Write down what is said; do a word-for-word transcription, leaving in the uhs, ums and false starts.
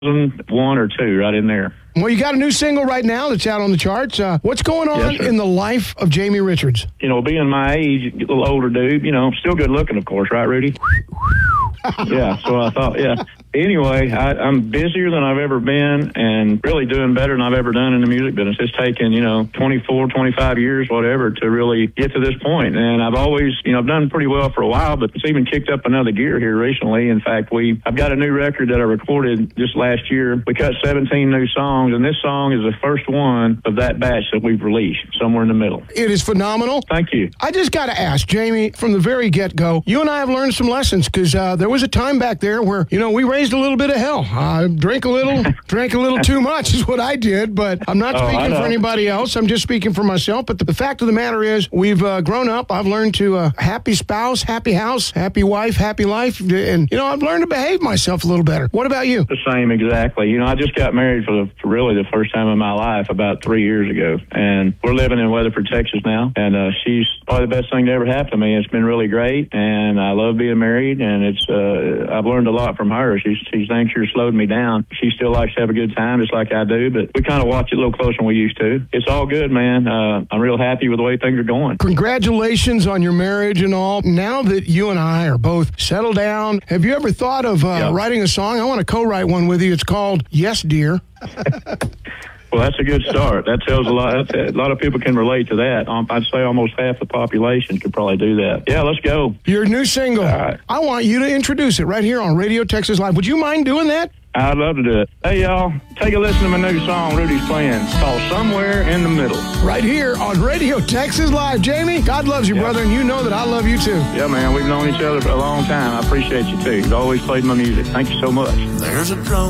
one or two, right in there. Well, you got a new single right now that's out on the charts. Uh, what's going on Yes, sir. in the life of Jamie Richards? You know, being my age, a little older dude, you know, still good looking, of course, right, Rudy? Yeah, so I thought, yeah. Anyway, I, I'm busier than I've ever been and really doing better than I've ever done in the music business. It's taken, you know, twenty-four, twenty-five years, whatever, to really get to this point. And I've always, you know, I've done pretty well for a while, but it's even kicked up another gear here recently. In fact, we, I've got a new record that I recorded just last year. We cut seventeen new songs, and this song is the first one of that batch that we've released, somewhere in the middle. It is phenomenal. Thank you. I just got to ask, Jamie, from the very get-go, you and I have learned some lessons because uh, there was a time back there where, you know, we raised a little bit of hell. Uh, drink a little, drank a little too much is what I did, but I'm not Oh, I speaking know. for anybody else. I'm just speaking for myself. But the, the fact of the matter is, we've uh, grown up. I've learned to uh, happy spouse, happy house, happy wife, happy life. And, you know, I've learned to behave myself a little better. What about you? The same, exactly. You know, I just got married for, the, for really the first time in my life about three years ago, and we're living in Weatherford, Texas now, and uh, she's probably the best thing to ever happen to me. It's been really great, and I love being married, and it's uh, I've learned a lot from her. She's, she's dang sure slowed me down. She still likes to have a good time, just like I do, but we kind of watch it a little closer than we used to. It's all good, man. Uh, I'm real happy with the way things are going. Congratulations on your marriage and all. Now that you and I are both settled down, have you ever thought of uh, Yeah. writing a song? I want to co-write one with you. It's called Yes, Dear. Well, that's a good start. That tells a lot. That's, a lot of people can relate to that. Um, I'd say almost half the population could probably do that. Yeah, let's go. Your new single. All right. I want you to introduce it right here on Radio Texas Live. Would you mind doing that? I'd love to do it. Hey, y'all, take a listen to my new song Rudy's playing. It's called Somewhere in the Middle. Right here on Radio Texas Live. Jamie, God loves you, Yeah. brother, and you know that I love you too. Yeah, man, we've known each other for a long time. I appreciate you, too. You've always played my music. Thank you so much. There's a drum